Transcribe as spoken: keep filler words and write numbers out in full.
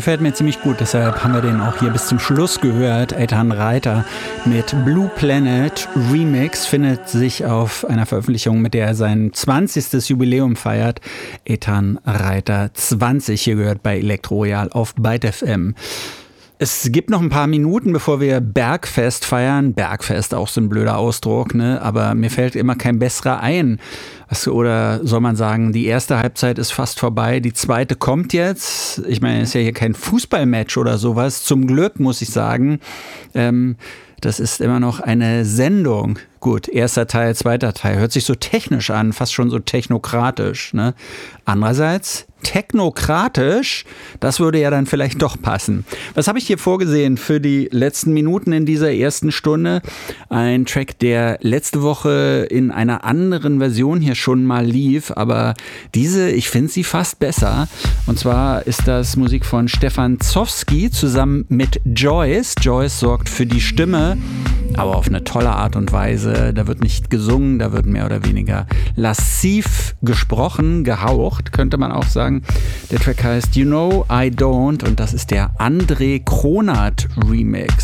gefällt mir ziemlich gut, deshalb haben wir den auch hier bis zum Schluss gehört. Eytan Reiter mit Blue Planet Remix findet sich auf einer Veröffentlichung, mit der er sein zwanzigstes Jubiläum feiert. Eytan Reiter zwanzig, hier gehört bei Elektro Royal auf Byte F M. Es gibt noch ein paar Minuten, bevor wir Bergfest feiern. Bergfest, auch so ein blöder Ausdruck, ne? Aber mir fällt immer kein besserer ein. Oder soll man sagen, die erste Halbzeit ist fast vorbei, die zweite kommt jetzt. Ich meine, es ist ja hier kein Fußballmatch oder sowas. Zum Glück, muss ich sagen. Ähm, das ist immer noch eine Sendung. Gut, erster Teil, zweiter Teil. Hört sich so technisch an, fast schon so technokratisch, ne? Andererseits technokratisch, das würde ja dann vielleicht doch passen. Was habe ich hier vorgesehen für die letzten Minuten in dieser ersten Stunde? Ein Track, der letzte Woche in einer anderen Version hier schon mal lief, aber diese, ich finde sie fast besser. Und zwar ist das Musik von Stefan Zowski zusammen mit Joyce. Joyce sorgt für die Stimme, aber auf eine tolle Art und Weise. Da wird nicht gesungen, da wird mehr oder weniger lassiv gesprochen, gehaucht, könnte man auch sagen. Der Track heißt You Know I Don't und das ist der André Kronert Remix.